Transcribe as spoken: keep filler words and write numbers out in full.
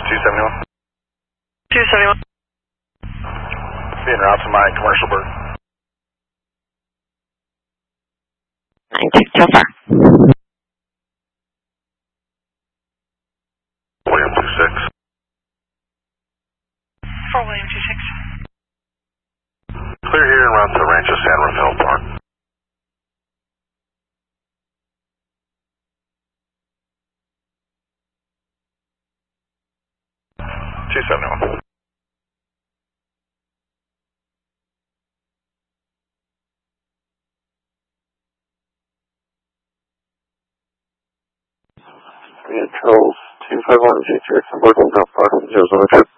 two seventy-one. two seventy-one. Being route to my commercial bird. nine six so far. William two six. four William two six. Clear here and route to Rancho San Rafael Park. two seventy-one. We had Charles two five one G three from Brooklyn, South Park, zero zero two.